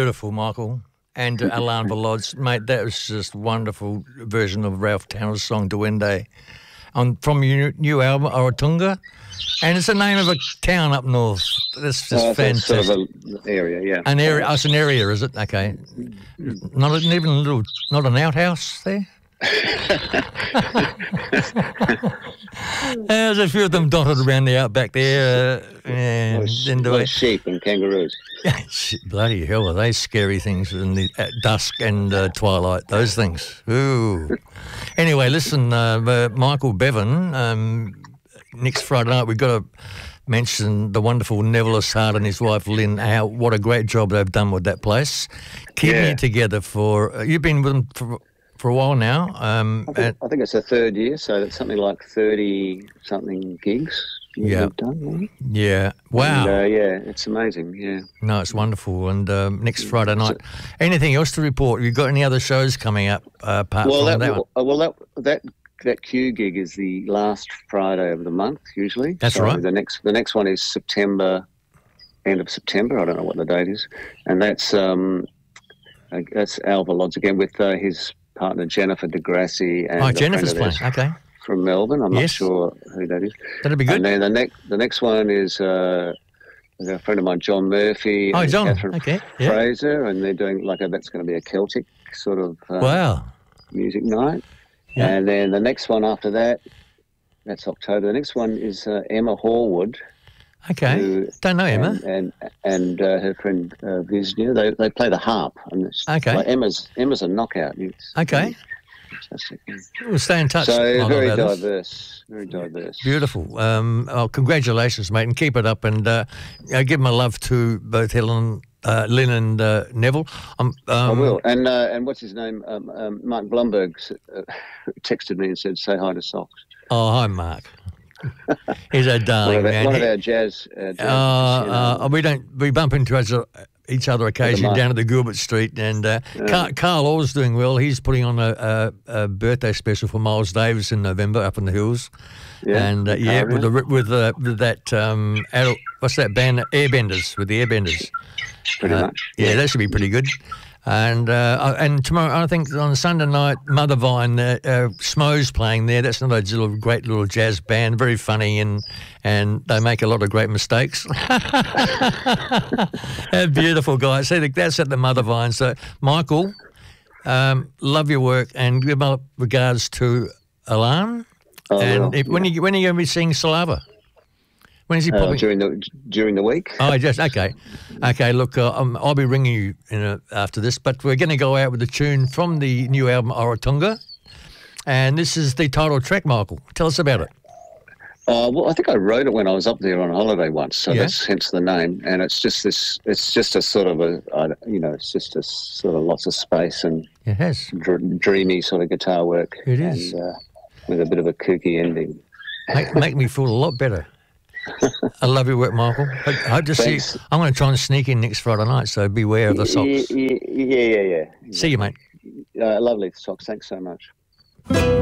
beautiful, Michael. And Alan Veloz, mate, that was just a wonderful version of Ralph Towner's song Duende from your new album, Oratunga. And it's the name of a town up north. That's just fantastic. Sort of an area, yeah. An area. Oh, it's an area, is it? Okay. Not even a little, not an outhouse there? There's a few of them dotted around the outback there. Sheep and kangaroos. Bloody hell, are they scary things at dusk and twilight, those things. Ooh. Anyway, listen, Michael Bevan, next Friday night we've got to mention the wonderful Neville Assad and his wife Lynn, what a great job they've done with that place. Keeping it together you've been with them for a while now. I think it's the third year, so it's something like 30-something gigs we've done. Yeah. Wow. And, it's amazing, yeah. No, it's wonderful. And next Friday night. Anything else to report? Have you got any other shows coming up apart from that one? Well, that Q gig is the last Friday of the month, usually. That's right. The next one is September, end of September. I don't know what the date is. And that's Al Veloz again with his partner Jennifer Degrassi. And Jennifer's playing. Okay. From Melbourne. I'm not sure who that is. That'd be good. And then the next one is a friend of mine, John Murphy. Oh, and John. Catherine Fraser, and they're doing that's going to be a Celtic sort of music night. Yeah. And then the next one after that, that's October. The next one is Emma Horwood. Okay. Don't know Emma. And her friend Visnia. They play the harp. And Emma's a knockout. Okay. Fantastic. We'll stay in touch. So very diverse. Beautiful. Congratulations, mate, and keep it up. And give my love to both Lynn and Neville. I will. And what's his name? Mark Blumberg texted me and said, "Say hi to Socks." Oh, hi, Mark. He's a darling man. One of our jazz. We bump into each other occasionally down at the Gilbert Street, and Carl Orr's doing well. He's putting on a birthday special for Miles Davis in November up in the hills. Yeah, and with that what's that band? Airbenders, with the Airbenders. Pretty much. Yeah, that should be pretty good. And tomorrow, I think on Sunday night, Mother Vine, Smo's playing there. That's another great little jazz band, very funny, and they make a lot of great mistakes. They're beautiful guys. See, that's at the Mother Vine. So, Michael, love your work, and give my regards to Alan. When are you going to be seeing Slava? When is he probably during the week? Oh, just okay. Look, I'll be ringing you after this, but we're going to go out with a tune from the new album Oratunga, and this is the title track. Michael, tell us about it. Well, I think I wrote it when I was up there on holiday once, so that's hence the name. And it's just this. It's just a sort of it's just a sort of lots of space and it has dreamy sort of guitar work. It is, and, with a bit of a kooky ending. Make me feel a lot better. I love your work, Michael. I hope to see you. I'm going to try and sneak in next Friday night, so beware of the Socks. Yeah. See you, mate. Lovely, Socks. Thanks so much.